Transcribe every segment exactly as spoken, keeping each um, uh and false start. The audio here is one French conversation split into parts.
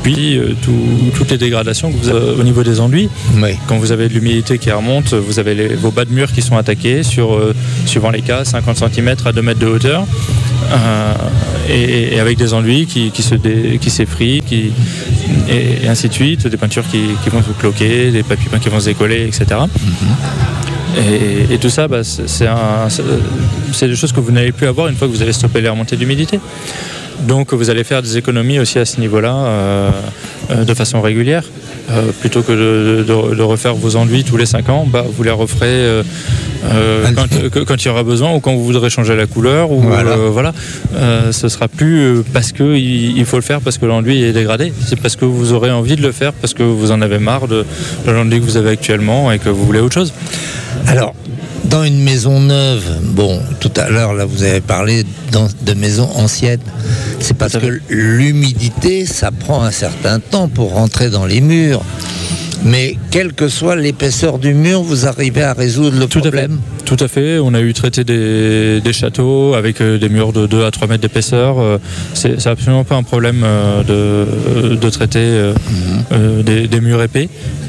puis euh, tout, toutes les dégradations que vous avez au niveau des enduits. Oui. Quand vous avez de l'humidité qui remonte, vous avez les, vos bas de mur qui sont attaqués sur, euh, suivant les cas, cinquante centimètres à deux mètres de hauteur. Euh, et, et avec des enduits qui, qui, se dé, qui s'effrient, qui, et, et ainsi de suite, des peintures qui, qui vont se cloquer, des papiers peints qui vont se décoller, et cetera. Mm-hmm. Et, et tout ça, bah, c'est, c'est, un, c'est, c'est des choses que vous n'allez plus avoir une fois que vous allez stopper les remontées d'humidité. Donc vous allez faire des économies aussi à ce niveau-là euh, euh, de façon régulière. Euh, plutôt que de, de, de refaire vos enduits tous les cinq ans, bah, vous les referez euh, euh, quand, euh, quand il y aura besoin ou quand vous voudrez changer la couleur. Ou, voilà. Euh, voilà. Euh, ce sera plus parce qu'il il faut le faire parce que l'enduit est dégradé. C'est parce que vous aurez envie de le faire, parce que vous en avez marre de, de l'enduit que vous avez actuellement et que vous voulez autre chose. Alors, dans une maison neuve, bon, tout à l'heure, là, vous avez parlé dans, de maisons anciennes. C'est parce que l'humidité, ça prend un certain temps pour rentrer dans les murs. Mais quelle que soit l'épaisseur du mur, vous arrivez à résoudre le tout problème. À fait. Tout à fait. On a eu traité des, des châteaux avec euh, des murs de deux à trois mètres d'épaisseur. Euh, c'est, c'est absolument pas un problème euh, de, de traiter euh, mm-hmm. euh, des, des murs épais.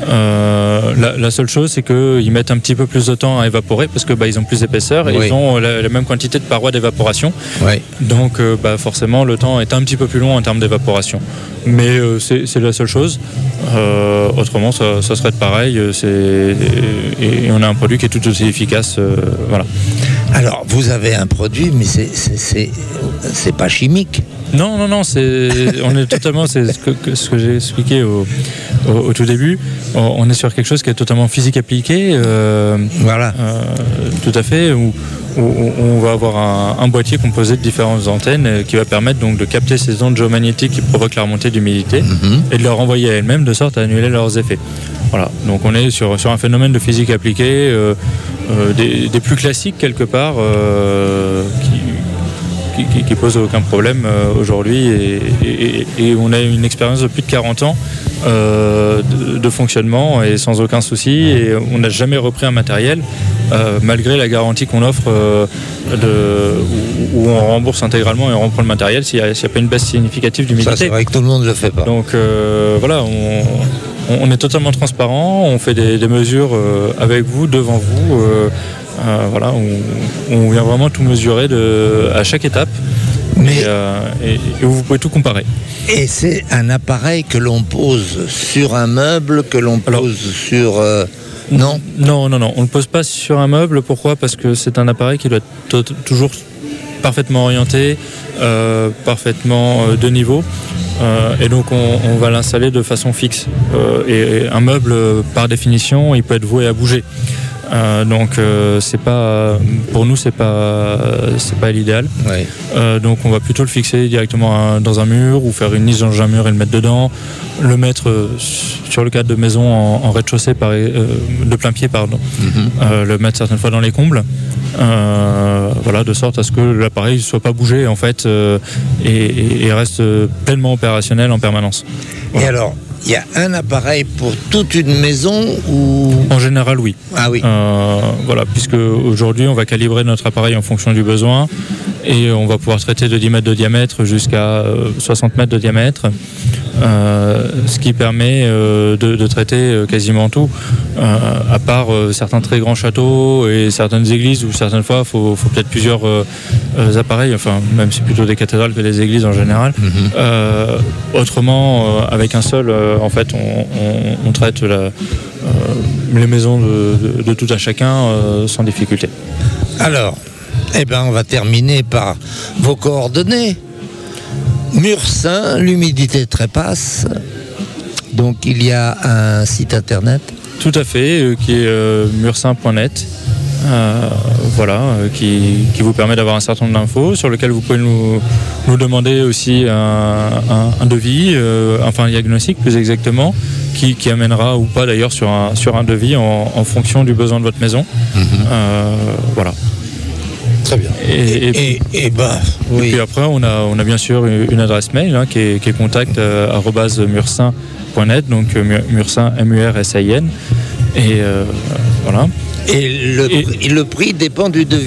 Euh, la, la seule chose, c'est qu'ils mettent un petit peu plus de temps à évaporer parce que bah, ils ont plus d'épaisseur et oui. ils ont la, la même quantité de parois d'évaporation. Oui. Donc euh, bah, forcément, le temps est un petit peu plus long en termes d'évaporation. Mais euh, c'est, c'est la seule chose. Euh, autrement, ça, ça serait pareil. C'est, et, et on a un produit qui est tout aussi efficace. Euh, voilà. Alors, vous avez un produit, mais c'est, c'est, c'est, c'est pas chimique. Non, non, non, c'est, on est totalement, c'est ce que, ce que j'ai expliqué au, au, au tout début, on est sur quelque chose qui est totalement physique appliqué, euh, voilà. euh, tout à fait, où, où, où on va avoir un, un boîtier composé de différentes antennes euh, qui va permettre donc de capter ces ondes géomagnétiques qui provoquent la remontée d'humidité mm-hmm. et de leur renvoyer à elles-mêmes de sorte à annuler leurs effets. Voilà, donc on est sur, sur un phénomène de physique appliquée, euh, euh, des, des plus classiques quelque part, euh, qui Qui, qui, qui pose aucun problème euh, aujourd'hui et, et, et on a une expérience de plus de quarante ans euh, de, de fonctionnement et sans aucun souci et on n'a jamais repris un matériel euh, malgré la garantie qu'on offre euh, de, où, où on rembourse intégralement et on reprend le matériel s'il n'y a, a pas une baisse significative d'humidité. Ça c'est vrai que tout le monde ne le fait pas. Donc euh, voilà, on, on est totalement transparent, on fait des, des mesures euh, avec vous, devant vous. Euh, Euh, voilà, on, on vient vraiment tout mesurer de, à chaque étape. Mais et, euh, et, et vous pouvez tout comparer. Et c'est un appareil que l'on pose sur un meuble, que l'on pose Alors, sur... Euh, non Non, non, non, on ne le pose pas sur un meuble. Pourquoi ? Parce que c'est un appareil qui doit être t- toujours parfaitement orienté, euh, parfaitement euh, de niveau. Euh, et donc on, on va l'installer de façon fixe. Euh, et, et un meuble, par définition, il peut être voué à bouger. Euh, donc euh, c'est pas pour nous c'est pas c'est pas l'idéal. Ouais. Euh, donc on va plutôt le fixer directement dans un mur ou faire une niche dans un mur et le mettre dedans, le mettre euh, sur le cadre de maison en, en rez-de-chaussée par, euh, de plein pied pardon, mm-hmm. euh, le mettre certaines fois dans les combles. Euh, voilà, de sorte à ce que l'appareil ne soit pas bougé en fait euh, et, et reste pleinement opérationnel en permanence. Voilà. Et alors, il y a un appareil pour toute une maison ou... En général, oui. Ah oui. Euh, voilà, puisque aujourd'hui, on va calibrer notre appareil en fonction du besoin et on va pouvoir traiter de dix mètres de diamètre jusqu'à soixante mètres de diamètre, euh, ce qui permet euh, de, de traiter quasiment tout, euh, à part euh, certains très grands châteaux et certaines églises où certaines fois, il faut, faut peut-être plusieurs euh, euh, appareils, enfin, même si c'est plutôt des cathédrales que des églises en général. Mm-hmm. Euh, autrement, euh, avec un seul... Euh, en fait, on, on, on traite la, euh, les maisons de, de, de tout à chacun euh, sans difficulté. Alors, eh ben, on va terminer par vos coordonnées. Mursin, l'humidité trépasse. Donc, il y a un site internet. Tout à fait, euh, qui est euh, mursin point net. Euh, voilà, euh, qui, qui vous permet d'avoir un certain nombre d'infos sur lequel vous pouvez nous, nous demander aussi un, un, un devis, euh, enfin un diagnostic plus exactement, qui, qui amènera ou pas d'ailleurs sur un, sur un devis en, en fonction du besoin de votre maison. Mmh. Euh, voilà. Très bien. Et, et, et, et, et, bah, oui. et puis après, on a, on a bien sûr une adresse mail hein, qui est, qui est contact euh, arobase mursin point net, donc Mursin, M U R S I N. Et euh, voilà. Et le, et le prix dépend du devis.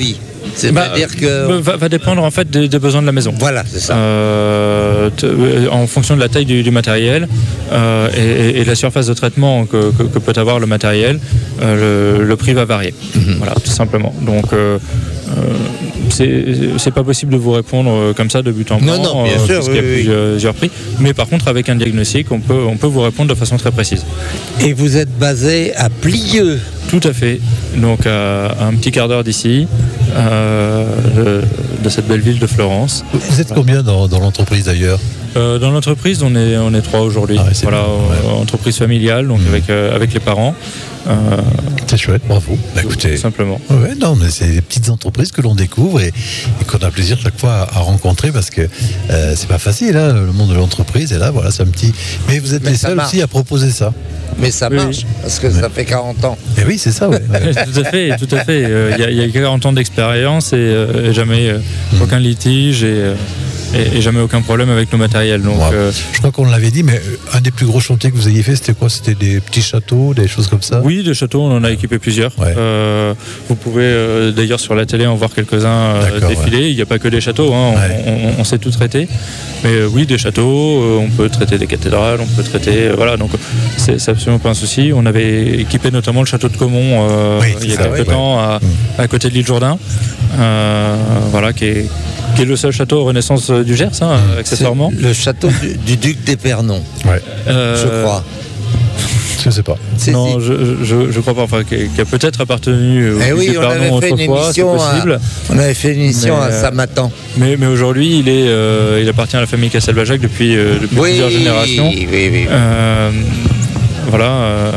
C'est-à-dire bah, que... Va, va dépendre en fait des, des besoins de la maison. Voilà, c'est ça. Euh, t- en fonction de la taille du, du matériel euh, et, et la surface de traitement que, que, que peut avoir le matériel, euh, le, le prix va varier. Mm-hmm. Voilà, tout simplement. Donc, euh, euh, c'est, c'est pas possible de vous répondre comme ça de but en blanc. Non, non, bien euh, sûr, parce qu'il y a oui, plusieurs, plusieurs prix. Mais par contre, avec un diagnostic, on peut, on peut vous répondre de façon très précise. Et vous êtes basé à Plieux. Tout à fait. Donc, à, à un petit quart d'heure d'ici. Euh, de, de cette belle ville de Florence. Vous êtes combien dans, dans l'entreprise d'ailleurs ? euh, Dans l'entreprise, on est, on est trois aujourd'hui. Ah ouais, voilà, bien, ouais. Entreprise familiale, donc mmh. avec, euh, avec les parents. Euh, c'est chouette, bravo. Bah, écoutez, tout simplement. Ouais, non, mais c'est des petites entreprises que l'on découvre et, et qu'on a plaisir chaque fois à, à rencontrer parce que euh, c'est pas facile, hein, le monde de l'entreprise. Et là, voilà, c'est un petit. Mais vous êtes mais les seuls aussi à proposer ça. Mais ça marche, oui. parce que oui. ça fait quarante ans. Et oui, c'est ça, ouais. Tout à fait, tout à fait. Il euh, y, y a quarante ans d'expérience et, euh, et jamais euh, mmh. aucun litige et, euh, et, et jamais aucun problème avec nos matériels. Donc, wow. euh, je crois qu'on l'avait dit, mais un des plus gros chantiers que vous ayez fait, c'était quoi ? C'était des petits châteaux, des choses comme ça ? Oui, des châteaux, on en a équipé plusieurs. Ouais. Euh, vous pouvez euh, d'ailleurs sur la télé en voir quelques-uns euh, défiler. Ouais. Il n'y a pas que des châteaux, hein, ouais. on, on, on sait tout traiter. Mais euh, oui, des châteaux, euh, on peut traiter des cathédrales, on peut traiter... Euh, voilà, donc c'est, c'est absolument pas un souci. On avait équipé notamment le château de Caumont euh, oui, il y a ça, quelques ouais, temps ouais. À, à côté de l'île Jourdain, euh, voilà, qui est, qui est le seul château Renaissance du Gers, hein, mmh. accessoirement. C'est le château du, du duc d'Épernon, ouais. euh, je crois. Je sais pas. C'est non, si. je, je, je crois pas. Enfin, qui, qui a peut-être appartenu au eh oui, on avait fait une émission à, on avait fait une émission mais, à Saint-Matan. Mais, mais aujourd'hui, il, est, euh, il appartient à la famille Castelbajac depuis, euh, depuis oui, plusieurs générations. Oui, oui, oui. Euh, voilà. Euh,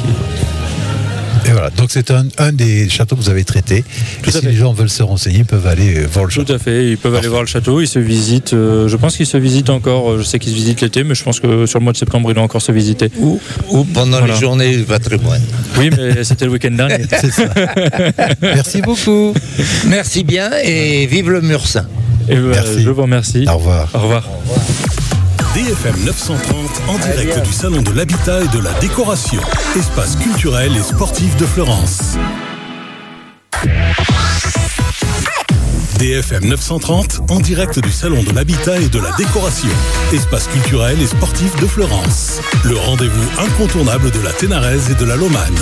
Et voilà, donc c'est un, un des châteaux que vous avez traité. Tout et si fait. Les gens veulent se renseigner, ils peuvent aller voir le château. Tout à fait, ils peuvent Parfait. aller voir le château, ils se visitent. Euh, je pense qu'ils se visitent encore, je sais qu'ils se visitent l'été, mais je pense que sur le mois de septembre, ils vont encore se visiter. Ou, ou pendant voilà. les journées du patrimoine. Oui, mais c'était le week-end dernier. C'est ça. Merci beaucoup. Merci bien et vive le Mursin. Et bah, je vous remercie. Au revoir. Au revoir. Au revoir. D F M neuf cent trente en direct du Salon de l'Habitat et de la Décoration, espace culturel et sportif de Florence. D F M neuf cent trente en direct du Salon de l'Habitat et de la Décoration, espace culturel et sportif de Florence. Le rendez-vous incontournable de la Ténarèse et de la Lomagne.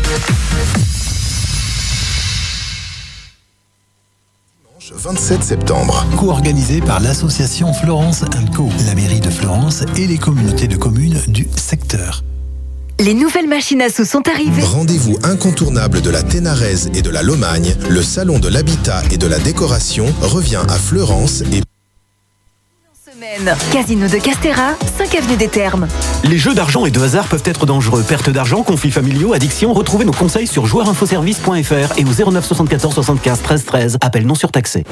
vingt-sept septembre. Co-organisé par l'association Florence and Co, la mairie de Florence et les communautés de communes du secteur. Les nouvelles machines à sous sont arrivées. Rendez-vous incontournable de la Ténarèse et de la Lomagne, le Salon de l'Habitat et de la Décoration revient à Fleurance et... Casino de Castéra, cinq avenue des Thermes. Les jeux d'argent et de hasard peuvent être dangereux. Perte d'argent, conflits familiaux, addiction. Retrouvez nos conseils sur joueur info service point f r et au zéro neuf soixante-quatorze soixante-quinze treize treize. Appel non surtaxé.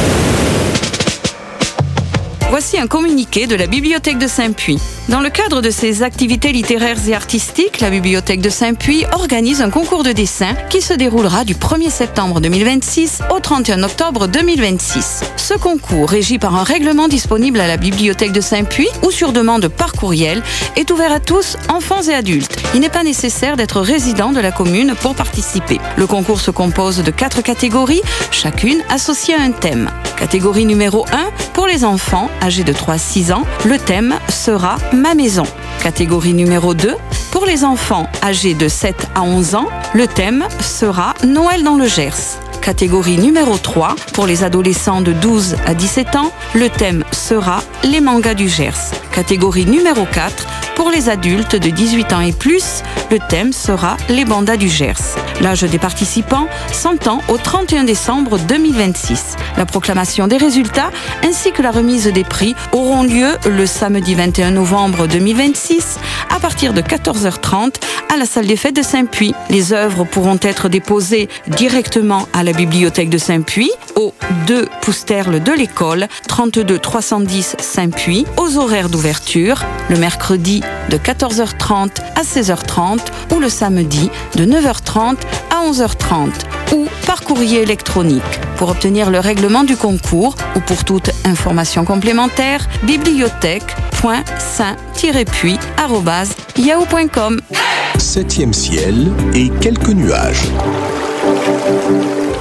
Voici un communiqué de la Bibliothèque de Saint-Puy. Dans le cadre de ses activités littéraires et artistiques, la Bibliothèque de Saint-Puy organise un concours de dessin qui se déroulera du premier septembre deux mille vingt-six au trente et un octobre deux mille vingt-six. Ce concours, régi par un règlement disponible à la Bibliothèque de Saint-Puy ou sur demande par courriel, est ouvert à tous, enfants et adultes. Il n'est pas nécessaire d'être résident de la commune pour participer. Le concours se compose de quatre catégories, chacune associée à un thème. Catégorie numéro un, pour les enfants âgés de trois à six ans, le thème sera « Ma maison ». Catégorie numéro deux, pour les enfants âgés de sept à onze ans, le thème sera « Noël dans le Gers ». Catégorie numéro trois, pour les adolescents de douze à dix-sept ans, le thème sera « Les mangas du Gers ». Catégorie numéro quatre, pour les adultes de dix-huit ans et plus, le thème sera « Les bandas du Gers ». L'âge des participants s'entend au trente et un décembre deux mille vingt-six. La proclamation des résultats ainsi que la remise des prix auront lieu le samedi vingt et un novembre deux mille vingt-six à partir de quatorze heures trente à la salle des fêtes de Saint-Puy. Les œuvres pourront être déposées directement à la bibliothèque de Saint-Puy au deux Pousterle de l'école, trente-deux trois cent dix Saint-Puy, aux horaires d'ouverture, le mercredi de quatorze heures trente à seize heures trente ou le samedi de neuf heures trente à onze heures trente ou par courrier électronique. Pour obtenir le règlement du concours ou pour toute information complémentaire, bibliothèque point saint tiret puy arobase yahoo point com. Septième ciel et quelques nuages.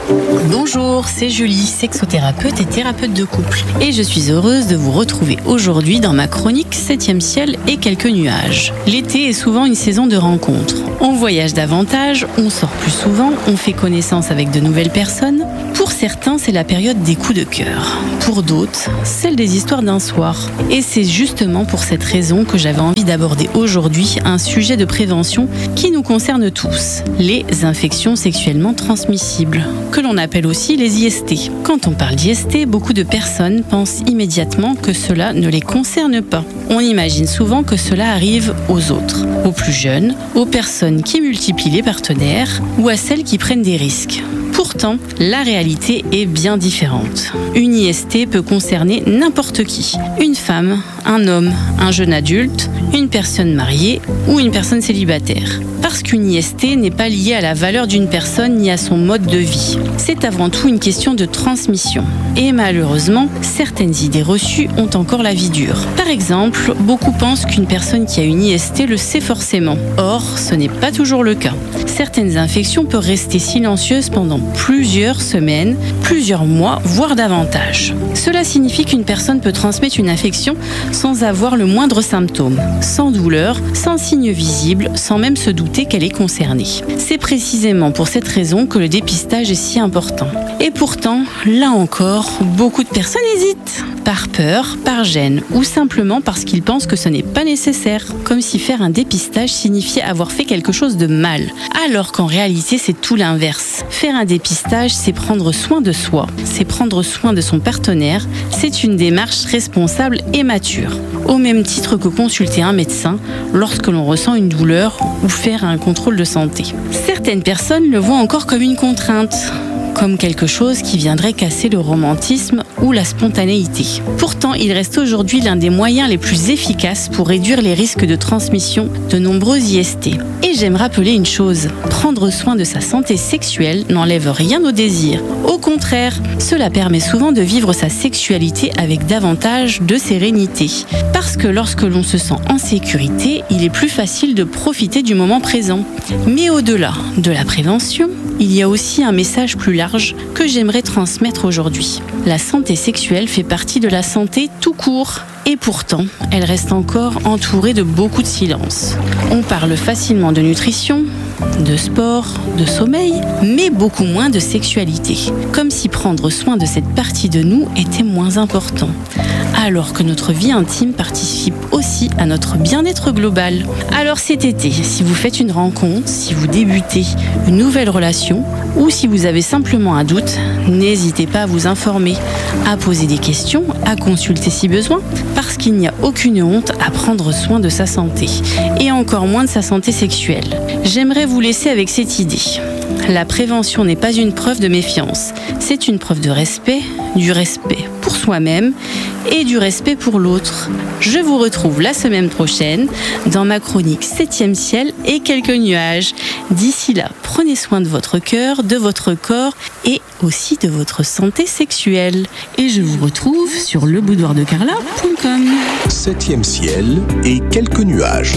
Bonjour, c'est Julie, sexothérapeute et thérapeute de couple. Et je suis heureuse de vous retrouver aujourd'hui dans ma chronique septième ciel et quelques nuages. L'été est souvent une saison de rencontres. On voyage davantage, on sort plus souvent, on fait connaissance avec de nouvelles personnes. Pour certains, c'est la période des coups de cœur. Pour d'autres, celle des histoires d'un soir. Et c'est justement pour cette raison que j'avais envie d'aborder aujourd'hui un sujet de prévention qui nous concerne tous, les infections sexuellement transmissibles, que l'on appelle aussi les I S T. Quand on parle d'I S T, beaucoup de personnes pensent immédiatement que cela ne les concerne pas. On imagine souvent que cela arrive aux autres, aux plus jeunes, aux personnes qui multiplient les partenaires ou à celles qui prennent des risques. Pourtant, la réalité est bien différente. Une I S T peut concerner n'importe qui. Une femme, un homme, un jeune adulte, une personne mariée ou une personne célibataire. Parce qu'une I S T n'est pas liée à la valeur d'une personne ni à son mode de vie. C'est avant tout une question de transmission. Et malheureusement, certaines idées reçues ont encore la vie dure. Par exemple, beaucoup pensent qu'une personne qui a une I S T le sait forcément. Or, ce n'est pas toujours le cas. Certaines infections peuvent rester silencieuses pendant plusieurs semaines, plusieurs mois, voire davantage. Cela signifie qu'une personne peut transmettre une infection sans avoir le moindre symptôme, sans douleur, sans signe visible, sans même se douter qu'elle est concernée. C'est précisément pour cette raison que le dépistage est si important. Et pourtant, là encore, beaucoup de personnes hésitent. Par peur, par gêne ou simplement parce qu'ils pensent que ce n'est pas nécessaire. Comme si faire un dépistage signifiait avoir fait quelque chose de mal. Alors qu'en réalité, c'est tout l'inverse. Faire un dépistage, c'est prendre soin de soi, c'est prendre soin de son partenaire, c'est une démarche responsable et mature. Au même titre que consulter un médecin lorsque l'on ressent une douleur ou faire un contrôle de santé. Certaines personnes le voient encore comme une contrainte, comme quelque chose qui viendrait casser le romantisme ou la spontanéité. Pourtant, il reste aujourd'hui l'un des moyens les plus efficaces pour réduire les risques de transmission de nombreuses I S T. Et j'aime rappeler une chose, prendre soin de sa santé sexuelle n'enlève rien au désir. Au contraire, cela permet souvent de vivre sa sexualité avec davantage de sérénité. Parce que lorsque l'on se sent en sécurité, il est plus facile de profiter du moment présent. Mais au-delà de la prévention, il y a aussi un message plus large que j'aimerais transmettre aujourd'hui. La santé sexuelle fait partie de la santé tout court. Et pourtant, elle reste encore entourée de beaucoup de silence. On parle facilement de nutrition, de sport, de sommeil, mais beaucoup moins de sexualité. Comme si prendre soin de cette partie de nous était moins important. Alors que notre vie intime participe aussi à notre bien-être global. Alors cet été, si vous faites une rencontre, si vous débutez une nouvelle relation, ou si vous avez simplement un doute, n'hésitez pas à vous informer, à poser des questions, à consulter si besoin, parce qu'il n'y a aucune honte à prendre soin de sa santé, et encore moins de sa santé sexuelle. J'aimerais vous laisser avec cette idée. La prévention n'est pas une preuve de méfiance, c'est une preuve de respect, du respect pour soi-même et du respect pour l'autre. Je vous retrouve la semaine prochaine dans ma chronique septième ciel et quelques nuages. D'ici là, prenez soin de votre cœur, de votre corps et aussi de votre santé sexuelle. Et je vous retrouve sur le boudoir de carla point com. Septième ciel et quelques nuages.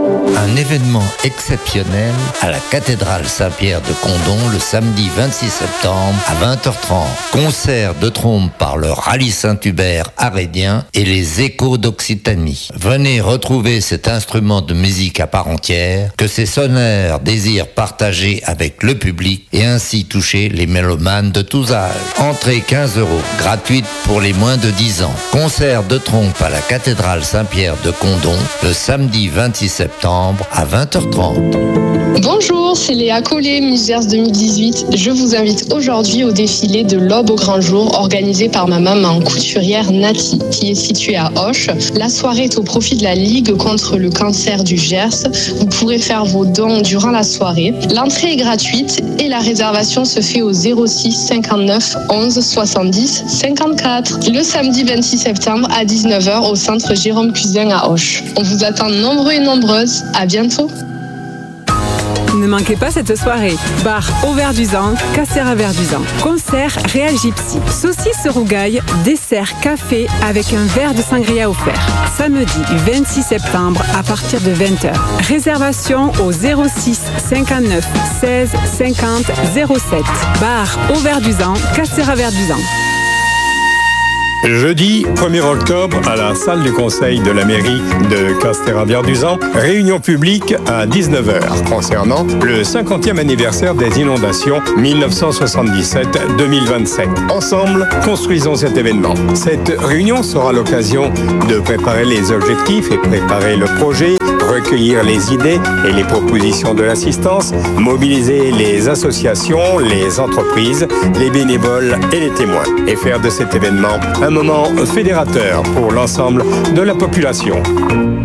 Un événement exceptionnel à la cathédrale Saint-Pierre de Condom le samedi vingt-six septembre à vingt heures trente. Concert de trompe par le Rallye Saint-Hubert arédien et les Échos d'Occitanie. Venez retrouver cet instrument de musique à part entière que ces sonneurs désirent partager avec le public et ainsi toucher les mélomanes de tous âges. Entrée quinze euros, gratuite pour les moins de dix ans. Concert de trompe à la cathédrale Saint-Pierre de Condom le samedi vingt-six septembre à vingt heures trente. Bonjour, c'est Léa Collet, Miss Gers deux mille dix-huit. Je vous invite aujourd'hui au défilé de l'Aube au grand jour organisé par ma maman couturière Nati, qui est située à Auch. La soirée est au profit de la Ligue contre le cancer du Gers. Vous pourrez faire vos dons durant la soirée. L'entrée est gratuite et la réservation se fait au zéro six cinquante-neuf onze soixante-dix cinquante-quatre. Le samedi vingt-six septembre à dix-neuf heures au centre Jérôme Cusin à Auch. On vous attend nombreux et nombreuses. À bientôt. Ne manquez pas cette soirée. Bar au Verduzan, Castera Verduzan. Concert Réal Gypsy. Saucisse rougaille, dessert, café avec un verre de sangria offert. Samedi vingt-six septembre à partir de vingt heures. Réservation au zéro six cinquante-neuf seize cinquante zéro sept. Bar au Verduzan, Castera Verduzan. Jeudi premier octobre, à la salle du conseil de la mairie de Castera-Verduzan, réunion publique à dix-neuf heures concernant le cinquantième anniversaire des inondations mille neuf cent soixante-dix-sept deux mille vingt-sept. Ensemble, construisons cet événement. Cette réunion sera l'occasion de préparer les objectifs et préparer le projet, recueillir les idées et les propositions de l'assistance, mobiliser les associations, les entreprises, les bénévoles et les témoins et faire de cet événement un moment fédérateur pour l'ensemble de la population.